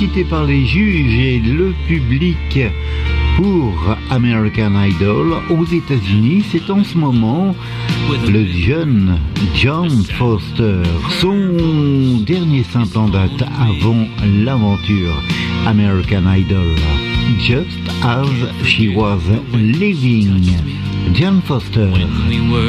invité par les juges et le public pour American Idol aux États-Unis. C'est en ce moment le jeune John Foster, son dernier simple en date avant l'aventure American Idol. Just as she was living. John Foster. When we were